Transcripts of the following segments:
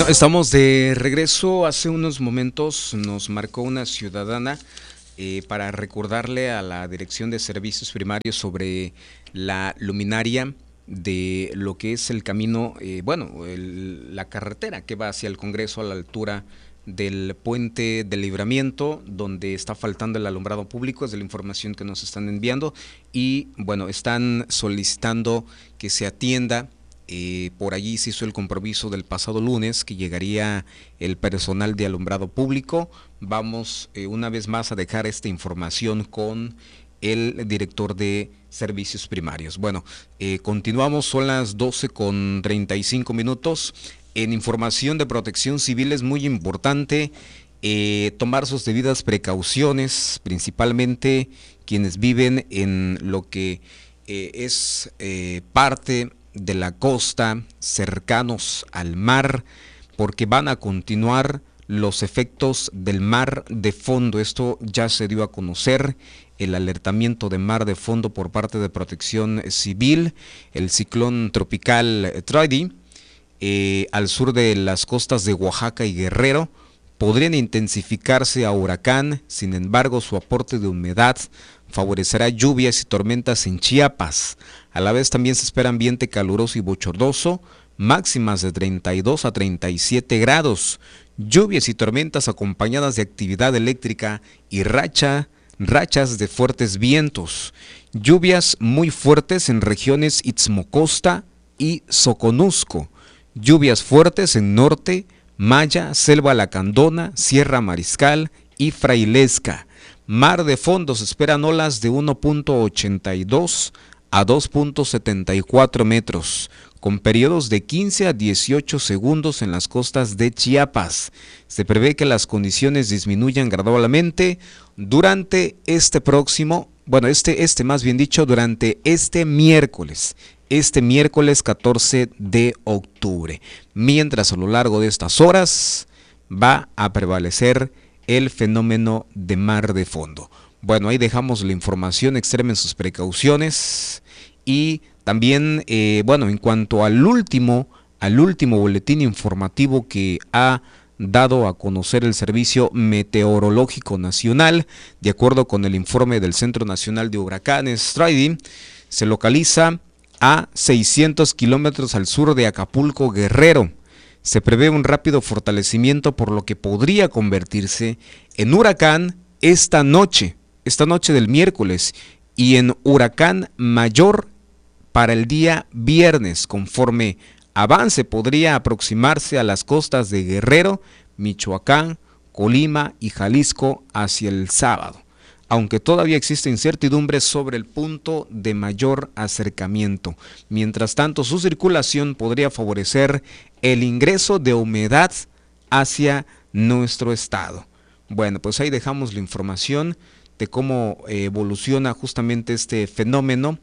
Bueno, estamos de regreso. Hace unos momentos nos marcó una ciudadana para recordarle a la Dirección de Servicios Primarios sobre la luminaria de lo que es el camino, la carretera que va hacia el Congreso a la altura del puente del Libramiento, donde está faltando el alumbrado público. Es de la información que nos están enviando y bueno, están solicitando que se atienda. Por allí se hizo el compromiso del pasado lunes que llegaría el personal de alumbrado público. Vamos una vez más a dejar esta información con el director de servicios primarios. Bueno, continuamos, son las 12:35. En información de protección civil es muy importante tomar sus debidas precauciones, principalmente quienes viven en lo que es parte de la costa, cercanos al mar, porque van a continuar los efectos del mar de fondo. Esto ya se dio a conocer, el alertamiento de mar de fondo por parte de Protección Civil. El ciclón tropical Tridi, al sur de las costas de Oaxaca y Guerrero, podrían intensificarse a huracán. Sin embargo, su aporte de humedad favorecerá lluvias y tormentas en Chiapas. A la vez también se espera ambiente caluroso y bochornoso, máximas de 32 a 37 grados, lluvias y tormentas acompañadas de actividad eléctrica y rachas de fuertes vientos, lluvias muy fuertes en regiones Itzmocosta y Soconusco, lluvias fuertes en norte, Maya, Selva Lacandona, Sierra Mariscal y Frailesca. Mar de fondo, se esperan olas de 1.82 a 2.74 metros, con periodos de 15 a 18 segundos en las costas de Chiapas. Se prevé que las condiciones disminuyan gradualmente durante durante este miércoles 14 de octubre. Mientras a lo largo de estas horas va a prevalecer el fenómeno de mar de fondo. Bueno, ahí dejamos la información, extremen sus precauciones y también, en cuanto al último boletín informativo que ha dado a conocer el Servicio Meteorológico Nacional, de acuerdo con el informe del Centro Nacional de Huracanes, TRIDI, se localiza a 600 kilómetros al sur de Acapulco, Guerrero. Se prevé un rápido fortalecimiento, por lo que podría convertirse en huracán esta noche del miércoles, y en huracán mayor para el día viernes. Conforme avance, podría aproximarse a las costas de Guerrero, Michoacán, Colima y Jalisco hacia el sábado, aunque todavía existe incertidumbre sobre el punto de mayor acercamiento. Mientras tanto, su circulación podría favorecer el ingreso de humedad hacia nuestro estado. Bueno, pues ahí dejamos la información de cómo evoluciona justamente este fenómeno,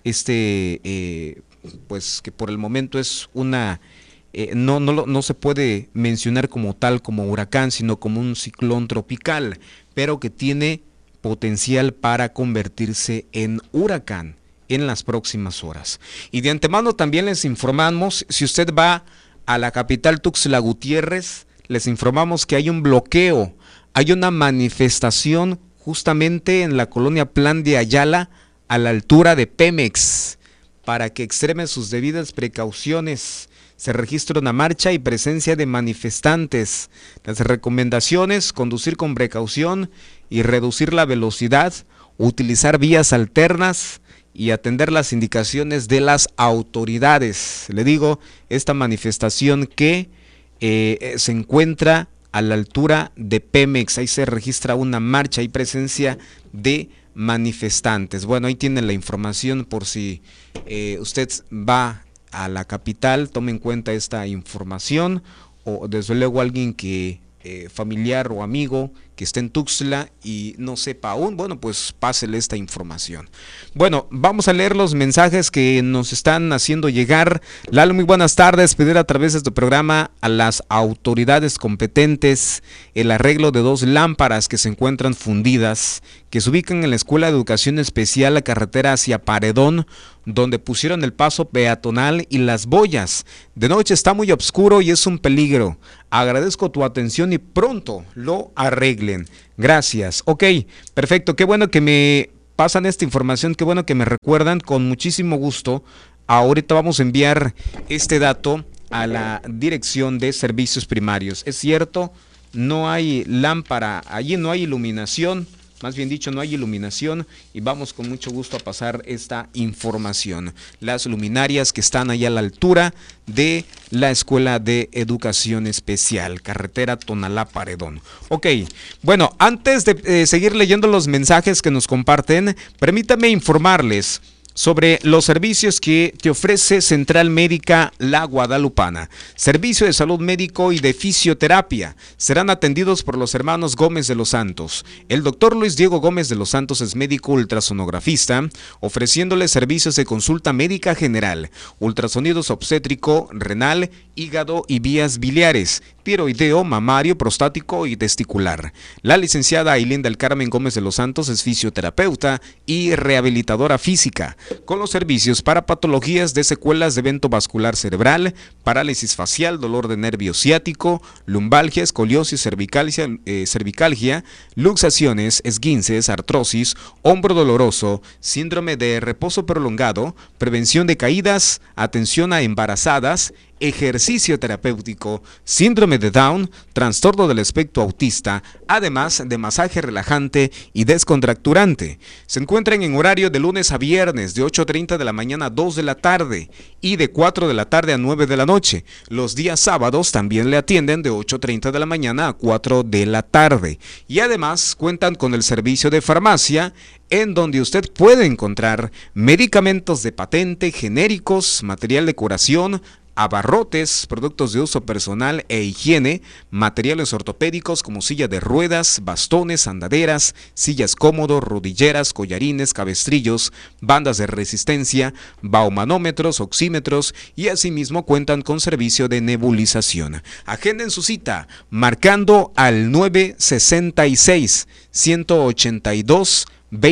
pues que por el momento es una, no se puede mencionar como tal, como huracán, sino como un ciclón tropical, pero que tiene potencial para convertirse en huracán en las próximas horas. Y de antemano también les informamos, si usted va a la capital Tuxtla Gutiérrez, les informamos que hay un bloqueo, hay una manifestación justamente en la colonia Plan de Ayala, a la altura de Pemex, para que extremen sus debidas precauciones. Se registra una marcha y presencia de manifestantes. Las recomendaciones: conducir con precaución y reducir la velocidad, utilizar vías alternas y atender las indicaciones de las autoridades. Le digo, esta manifestación que se encuentra a la altura de Pemex, ahí se registra una marcha y presencia de manifestantes. Bueno, ahí tienen la información por si usted va a la capital, tome en cuenta esta información, o desde luego alguien que familiar o amigo que esté en Tuxtla y no sepa aún, bueno, pues pásele esta información. Bueno, vamos a leer los mensajes que nos están haciendo llegar. Lalo, muy buenas tardes. Pedir a través de este programa a las autoridades competentes el arreglo de 2 lámparas que se encuentran fundidas, que se ubican en la Escuela de Educación Especial, la carretera hacia Paredón, donde pusieron el paso peatonal y las boyas. De noche está muy oscuro y es un peligro. Agradezco tu atención y pronto lo arreglen. Gracias. Ok, perfecto. Qué bueno que me pasan esta información, qué bueno que me recuerdan, con muchísimo gusto. Ahorita vamos a enviar este dato a la Dirección de Servicios Primarios. Es cierto, no hay lámpara, allí no hay iluminación. Más bien dicho, no hay iluminación y vamos con mucho gusto a pasar esta información. Las luminarias que están ahí a la altura de la Escuela de Educación Especial, carretera Tonalá-Paredón. Ok, bueno, antes de seguir leyendo los mensajes que nos comparten, permítame informarles sobre los servicios que te ofrece Central Médica La Guadalupana. Servicio de salud médico y de fisioterapia. Serán atendidos por los hermanos Gómez de los Santos. El doctor Luis Diego Gómez de los Santos es médico ultrasonografista, ofreciéndole servicios de consulta médica general, ultrasonidos obstétrico, renal, hígado y vías biliares, tiroideo, mamario, prostático y testicular. La licenciada Ailén del Carmen Gómez de los Santos es fisioterapeuta y rehabilitadora física, con los servicios para patologías de secuelas de evento vascular cerebral, parálisis facial, dolor de nervio ciático, lumbalgia, escoliosis, cervicalgia, luxaciones, esguinces, artrosis, hombro doloroso, síndrome de reposo prolongado, prevención de caídas, atención a embarazadas, ejercicio terapéutico, síndrome de Down, trastorno del espectro autista, además de masaje relajante y descontracturante. Se encuentran en horario de lunes a viernes de 8:30 de la mañana a 2 de la tarde y de 4 de la tarde a 9 de la noche. Los días sábados también le atienden de 8:30 de la mañana a 4 de la tarde. Y además cuentan con el servicio de farmacia, en donde usted puede encontrar medicamentos de patente, genéricos, material de curación, abarrotes, productos de uso personal e higiene, materiales ortopédicos como silla de ruedas, bastones, andaderas, sillas cómodos, rodilleras, collarines, cabestrillos, bandas de resistencia, baumanómetros, oxímetros y asimismo cuentan con servicio de nebulización. Agenden su cita marcando al 966-182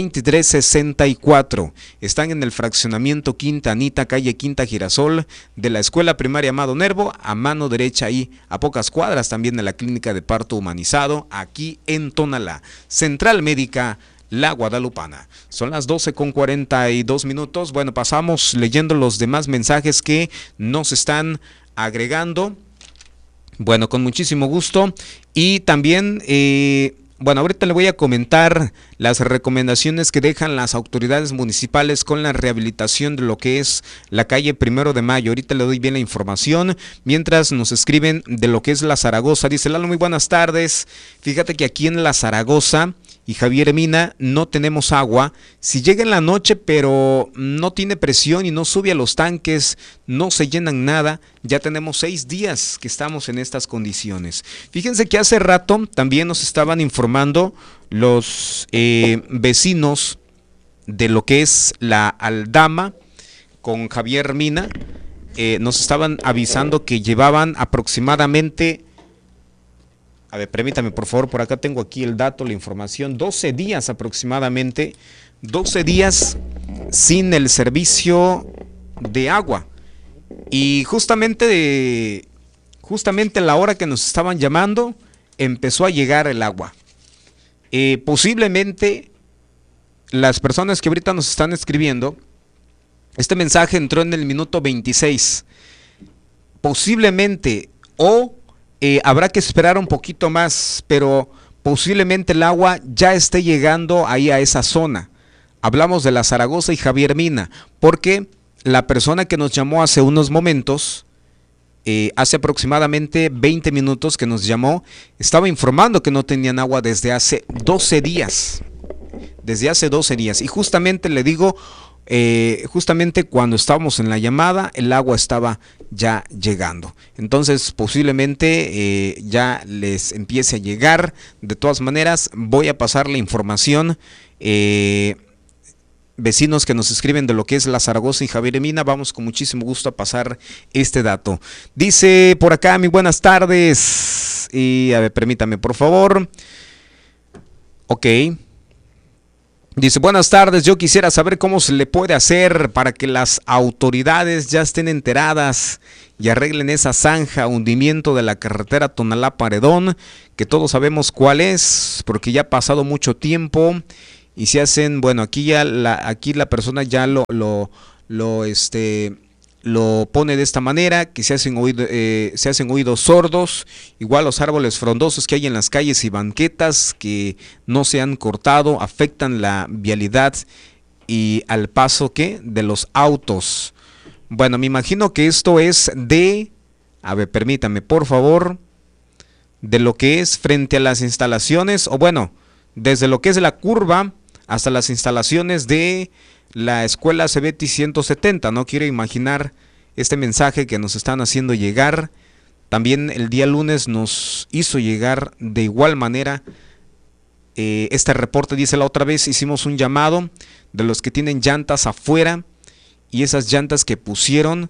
2364. Están en el fraccionamiento Quinta Anita, calle Quinta Girasol, de la Escuela Primaria Amado Nervo, a mano derecha ahí, a pocas cuadras también de la Clínica de Parto Humanizado, aquí en Tonalá. Central Médica La Guadalupana. Son las 12:42. Bueno, pasamos leyendo los demás mensajes que nos están agregando. Bueno, con muchísimo gusto. Y también bueno, ahorita le voy a comentar las recomendaciones que dejan las autoridades municipales con la rehabilitación de lo que es la calle 1 de Mayo. Ahorita le doy bien la información, mientras nos escriben de lo que es la Zaragoza. Dice Lalo, muy buenas tardes. Fíjate que aquí en la Zaragoza y Javier Mina no tenemos agua. Si llega en la noche pero no tiene presión y no sube a los tanques, no se llenan nada. Ya tenemos 6 días que estamos en estas condiciones. Fíjense que hace rato también nos estaban informando los vecinos de lo que es la Aldama con Javier Mina. Nos estaban avisando que llevaban aproximadamente... A ver, permítame por favor, por acá tengo aquí el dato, la información, 12 días aproximadamente, 12 días sin el servicio de agua. Y justamente a la hora que nos estaban llamando, empezó a llegar el agua. Posiblemente las personas que ahorita nos están escribiendo, este mensaje entró en el minuto 26. Posiblemente habrá que esperar un poquito más, pero posiblemente el agua ya esté llegando ahí a esa zona. Hablamos de la Zaragoza y Javier Mina, porque la persona que nos llamó hace unos momentos, hace aproximadamente 20 minutos que nos llamó, estaba informando que no tenían agua desde hace 12 días. Desde hace 12 días. Y justamente le digo, justamente cuando estábamos en la llamada, el agua estaba ya llegando. Entonces posiblemente ya les empiece a llegar. De todas maneras, voy a pasar la información. Vecinos que nos escriben de lo que es la Zaragoza y Javier Mina, vamos con muchísimo gusto a pasar este dato. Dice por acá, mi buenas tardes. Y a ver, permítame por favor. Ok. Dice, buenas tardes, yo quisiera saber cómo se le puede hacer para que las autoridades ya estén enteradas y arreglen esa zanja, hundimiento de la carretera Tonalá-Paredón, que todos sabemos cuál es, porque ya ha pasado mucho tiempo y se hacen, bueno, aquí la persona ya lo pone de esta manera, que se hacen oídos sordos. Igual los árboles frondosos que hay en las calles y banquetas que no se han cortado afectan la vialidad y al paso de los autos. Bueno, me imagino que esto es a ver, permítame por favor, de lo que es frente a las instalaciones, o bueno, desde lo que es la curva hasta las instalaciones de la escuela Cebeti 170, no quiero imaginar este mensaje que nos están haciendo llegar. También el día lunes nos hizo llegar de igual manera este reporte. Dice, la otra vez hicimos un llamado de los que tienen llantas afuera y esas llantas que pusieron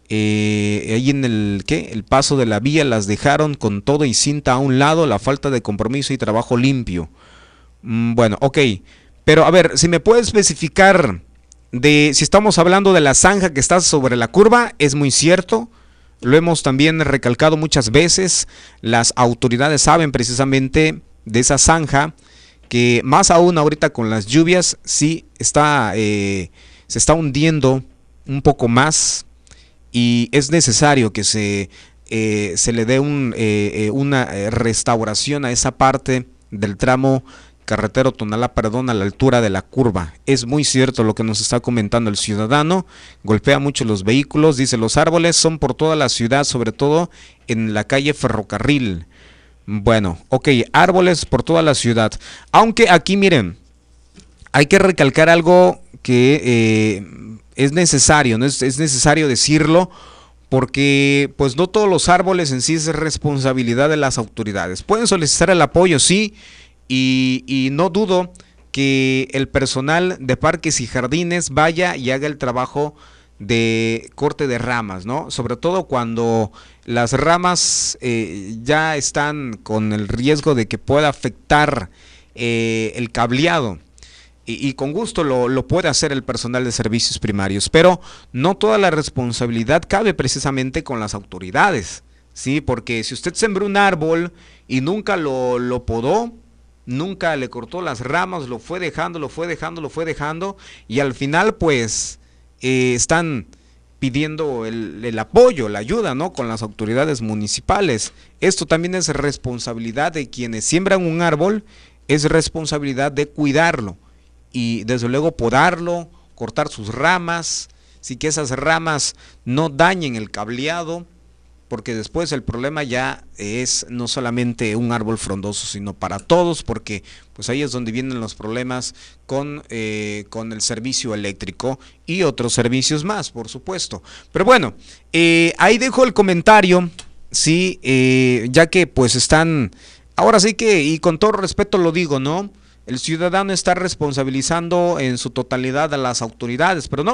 ahí en el paso de la vía las dejaron con todo y cinta a un lado, la falta de compromiso y trabajo limpio. Bueno, ok. Pero a ver, si me puede especificar si estamos hablando de la zanja que está sobre la curva, es muy cierto, lo hemos también recalcado muchas veces, las autoridades saben precisamente de esa zanja, que más aún ahorita con las lluvias sí se está hundiendo un poco más y es necesario que se le dé una restauración a esa parte del tramo carretero Tonalá-Paredón a la altura de la curva. Es muy cierto lo que nos está comentando el ciudadano, golpea mucho los vehículos, dice, los árboles son por toda la ciudad, sobre todo en la calle Ferrocarril. Bueno, ok, árboles por toda la ciudad, aunque aquí miren, hay que recalcar algo que es necesario, ¿no? Es necesario decirlo, porque pues no todos los árboles en sí es responsabilidad de las autoridades. Pueden solicitar el apoyo, sí, y no dudo que el personal de parques y jardines vaya y haga el trabajo de corte de ramas, ¿no? Sobre todo cuando las ramas ya están con el riesgo de que pueda afectar el cableado. Y con gusto lo puede hacer el personal de servicios primarios, pero no toda la responsabilidad cabe precisamente con las autoridades, ¿sí? Porque si usted sembró un árbol y nunca lo podó, nunca le cortó las ramas, lo fue dejando y al final pues están pidiendo el apoyo, la ayuda, ¿no? Con las autoridades municipales. Esto también es responsabilidad de quienes siembran un árbol, es responsabilidad de cuidarlo y desde luego podarlo, cortar sus ramas, sí, que esas ramas no dañen el cableado, porque después el problema ya es no solamente un árbol frondoso, sino para todos, porque pues ahí es donde vienen los problemas con el servicio eléctrico y otros servicios más, por supuesto. Pero bueno, ahí dejo el comentario, sí, ya que pues están, ahora sí que, y con todo respeto lo digo, ¿no? El ciudadano está responsabilizando en su totalidad a las autoridades, pero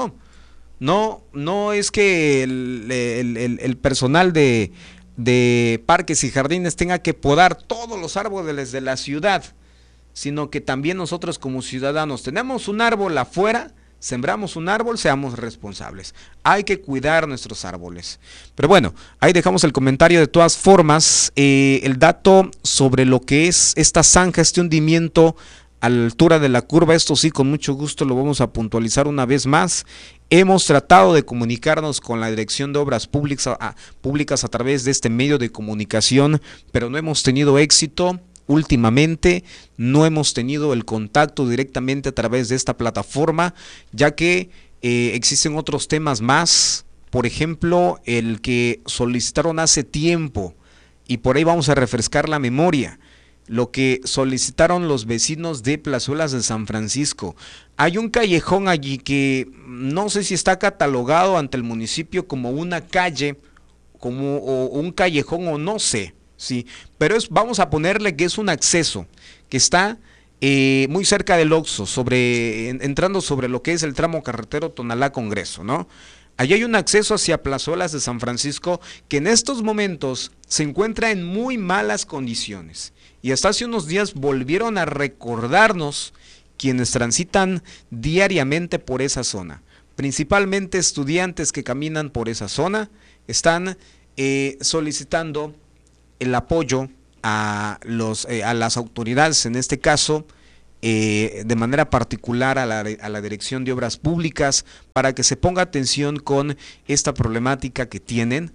no es que el personal de parques y jardines tenga que podar todos los árboles de la ciudad, sino que también nosotros como ciudadanos tenemos un árbol afuera, sembramos un árbol, seamos responsables. Hay que cuidar nuestros árboles. Pero bueno, ahí dejamos el comentario. De todas formas, el dato sobre lo que es esta zanja, este hundimiento a la altura de la curva, esto sí, con mucho gusto lo vamos a puntualizar una vez más. Hemos tratado de comunicarnos con la Dirección de Obras Públicas a través de este medio de comunicación, pero no hemos tenido éxito. Últimamente no hemos tenido el contacto directamente a través de esta plataforma, ya que existen otros temas más, por ejemplo, el que solicitaron hace tiempo, y por ahí vamos a refrescar la memoria. lo que solicitaron los vecinos de Plazuelas de San Francisco. Hay un callejón allí que no sé si está catalogado ante el municipio como una calle, como o un callejón o no sé, sí, pero vamos a ponerle que es un acceso que está muy cerca del Oxxo, entrando sobre lo que es el tramo carretero Tonalá-Congreso, ¿no? Allí hay un acceso hacia Plazuelas de San Francisco que en estos momentos se encuentra en muy malas condiciones. Y hasta hace unos días volvieron a recordarnos quienes transitan diariamente por esa zona. Principalmente estudiantes que caminan por esa zona están solicitando el apoyo a las autoridades, en este caso, de manera particular a la Dirección de Obras Públicas, para que se ponga atención con esta problemática que tienen.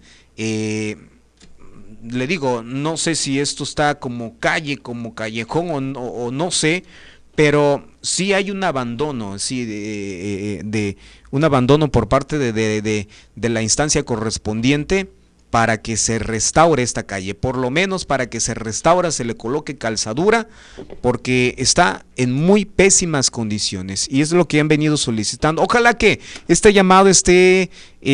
Le digo, no sé si esto está como calle, como callejón o no sé, pero sí hay un abandono, sí, de un abandono por parte de la instancia correspondiente para que se restaure esta calle, por lo menos para que se restaure, se le coloque calzadura, porque está en muy pésimas condiciones y es lo que han venido solicitando. Ojalá que este llamado esté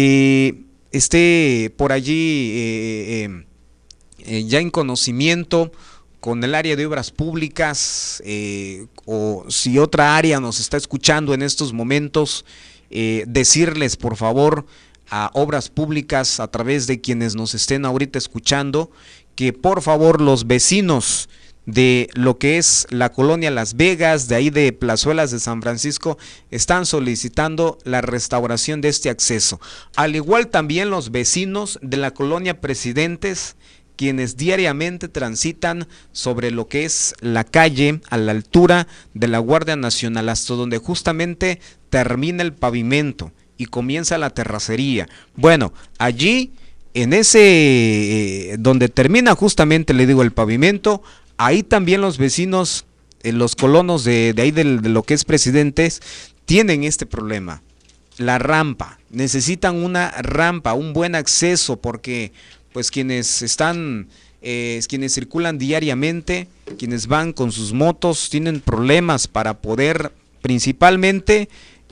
por allí ya en conocimiento con el área de obras públicas, o si otra área nos está escuchando en estos momentos, decirles por favor a obras públicas, a través de quienes nos estén ahorita escuchando, que por favor los vecinos de lo que es la colonia Las Vegas, de ahí de Plazuelas de San Francisco, están solicitando la restauración de este acceso. Al igual también los vecinos de la colonia Presidentes, quienes diariamente transitan sobre lo que es la calle a la altura de la Guardia Nacional, hasta donde justamente termina el pavimento y comienza la terracería. Bueno, allí en ese donde termina justamente, le digo, el pavimento, ahí también los vecinos, los colonos de ahí de lo que es Presidentes, tienen este problema. La rampa, necesitan una rampa, un buen acceso, porque pues quienes están, quienes circulan diariamente, quienes van con sus motos, tienen problemas para poder principalmente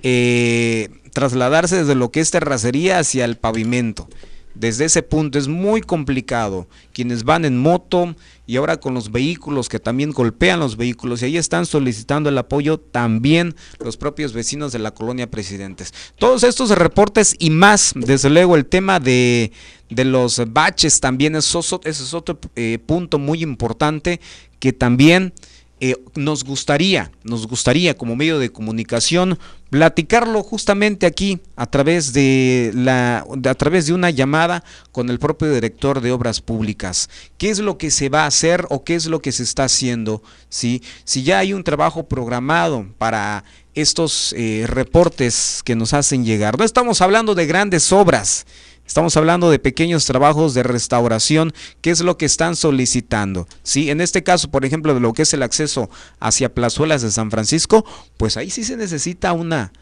trasladarse desde lo que es terracería hacia el pavimento. Desde ese punto es muy complicado. Quienes van en moto y ahora con los vehículos que también golpean los vehículos, y ahí están solicitando el apoyo también los propios vecinos de la colonia Presidentes. Todos estos reportes y más, desde luego el tema de los baches también, ese es otro punto muy importante que también nos gustaría como medio de comunicación platicarlo justamente aquí a través de una llamada con el propio director de Obras Públicas. ¿Qué es lo que se va a hacer o qué es lo que se está haciendo? ¿Sí? Si ya hay un trabajo programado para estos reportes que nos hacen llegar. No estamos hablando de grandes obras, estamos hablando de pequeños trabajos de restauración, que es lo que están solicitando. ¿Sí? En este caso, por ejemplo, de lo que es el acceso hacia Plazuelas de San Francisco, pues ahí sí se necesita una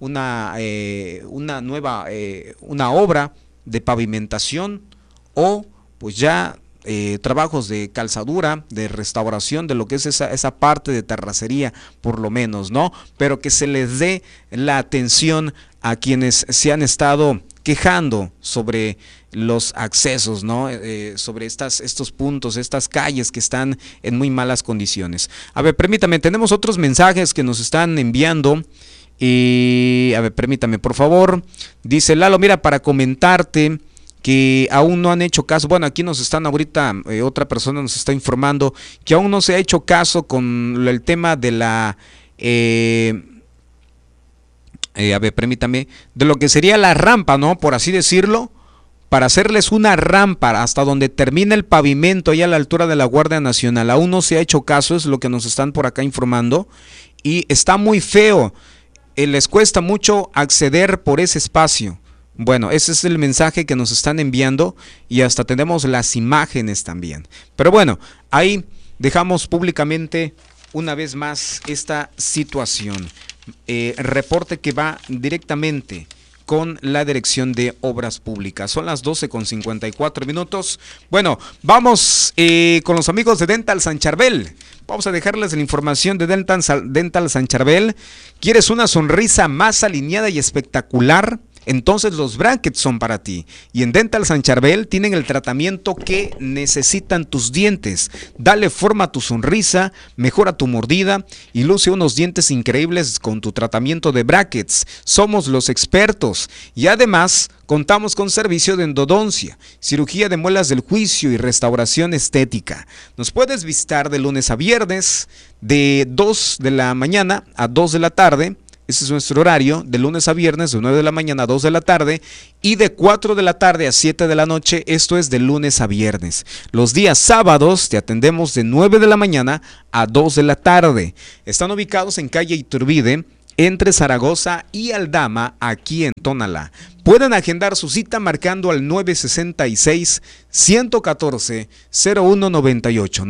nueva una obra de pavimentación o pues ya trabajos de calzadura, de restauración de lo que es esa parte de terracería, por lo menos, ¿no? Pero que se les dé la atención a quienes se han estado quejando sobre los accesos, ¿no? Sobre estos puntos, estas calles que están en muy malas condiciones. A ver, permítame, tenemos otros mensajes que nos están enviando. Y a ver, permítame, por favor. Dice Lalo, mira, para comentarte que aún no han hecho caso. Bueno, aquí nos están ahorita, otra persona nos está informando que aún no se ha hecho caso con el tema de la a ver, permítame, de lo que sería la rampa, ¿no? Por así decirlo, para hacerles una rampa hasta donde termina el pavimento, ahí a la altura de la Guardia Nacional. Aún no se ha hecho caso, es lo que nos están por acá informando, y está muy feo, les cuesta mucho acceder por ese espacio. Bueno, ese es el mensaje que nos están enviando y hasta tenemos las imágenes también. Pero bueno, ahí dejamos públicamente una vez más esta situación. Reporte que va directamente con la Dirección de Obras Públicas. Son las 12:54. Bueno, vamos con los amigos de Dental San Charbel. Vamos a dejarles la información de Dental San Charbel. ¿Quieres una sonrisa más alineada y espectacular? Entonces los brackets son para ti. Y en Dental San Charbel tienen el tratamiento que necesitan tus dientes. Dale forma a tu sonrisa, mejora tu mordida y luce unos dientes increíbles con tu tratamiento de brackets. Somos los expertos y además contamos con servicio de endodoncia, cirugía de muelas del juicio y restauración estética. Nos puedes visitar de lunes a viernes de 2 de la mañana a 2 de la tarde. Ese es nuestro horario, de lunes a viernes, de 9 de la mañana a 2 de la tarde y de 4 de la tarde a 7 de la noche, esto es de lunes a viernes. Los días sábados te atendemos de 9 de la mañana a 2 de la tarde. Están ubicados en calle Iturbide, entre Zaragoza y Aldama, aquí en Tonalá. Pueden agendar su cita marcando al 966-114-0198.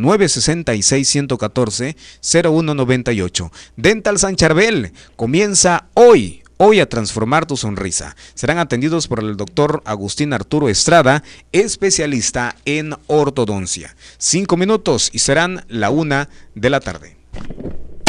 966-114-0198. Dental San Charbel comienza hoy a transformar tu sonrisa. Serán atendidos por el doctor Agustín Arturo Estrada, especialista en ortodoncia. 5 minutos y serán la 1 de la tarde.